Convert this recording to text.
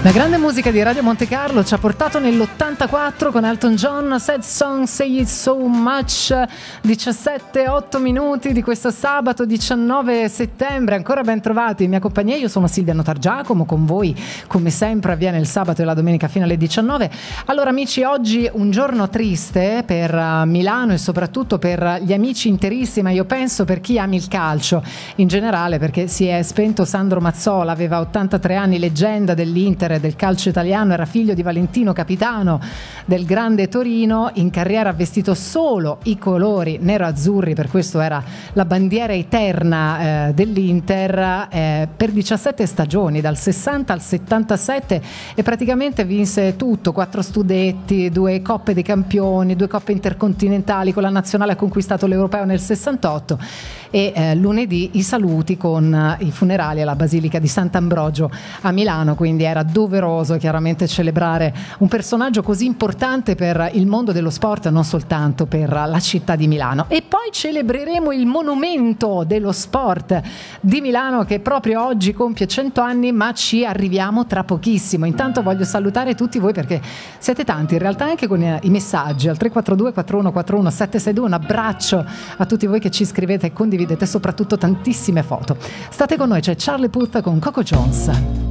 La grande musica di Radio Monte Carlo ci ha portato nell'84 con Elton John, Sad Song, Say It So Much, 17:08 minuti di questo sabato 19 settembre. Ancora ben trovati in mia compagnia, io sono Silvia Notargiacomo, con voi come sempre avviene il sabato e la domenica fino alle 19. Allora amici, oggi un giorno triste per Milano e soprattutto per gli amici interisti, ma io penso per chi ama il calcio in generale, perché si è spento Sandro Mazzola, aveva 83 anni, leggenda dell'Inter, del calcio italiano, era figlio di Valentino, capitano del grande Torino. In carriera ha vestito solo i colori nero-azzurri, per questo era la bandiera eterna dell'Inter per 17 stagioni, dal 60 al 77, e praticamente vinse tutto: 4 scudetti, 2 coppe dei campioni, 2 coppe intercontinentali, con la nazionale ha conquistato l'europeo nel 68 e lunedì i saluti con i funerali alla Basilica di Sant'Ambrogio a Milano, quindi era doveroso chiaramente celebrare un personaggio così importante per il mondo dello sport, non soltanto per la città di Milano. E poi celebreremo il monumento dello sport di Milano, che proprio oggi compie 100 anni, ma ci arriviamo tra pochissimo. Intanto voglio salutare tutti voi, perché siete tanti in realtà, anche con i messaggi al 342 4141 762. Un abbraccio a tutti voi che ci scrivete e condividete soprattutto tantissime foto. State con noi, c'è Charlie Puth con Coco Jones.